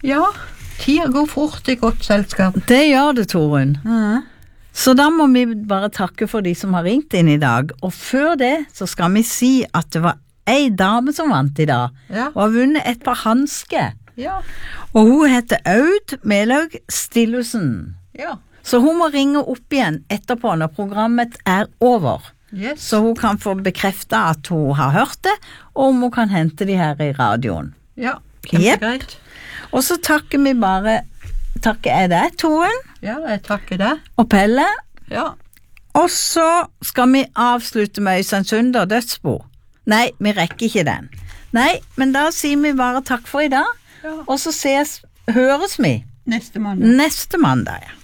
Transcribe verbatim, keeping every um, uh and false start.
Ja, tida går fort i godt selskap. Det gjør det, Torunn. Mhm. Så da må vi bare takke for de som har ringt inn i dag. Og før det så skal vi si at det var ei dame som vant i dag, Ja. og har vunnet et par hansker. Ja. Og hun heter Aud Melaug Stillusen. Ja. Så hun må ringe opp igjen etterpå når programmet er over. Yes. Så hun kan få bekreftet at hun har hørt det, og om hun kan hente de her i radioen. Ja, kjempegreit. Og så takker vi bare, takker jeg deg, Torunn, Ja, jeg takker deg. og Pelle. Ja. Og så skal vi avslutte med Øystein Sunder dødsbo. Nei, vi rekker ikke den. Nei, men da sier vi bare takk for i dag, Ja. og så ses, høres vi Neste mandag. neste mandag.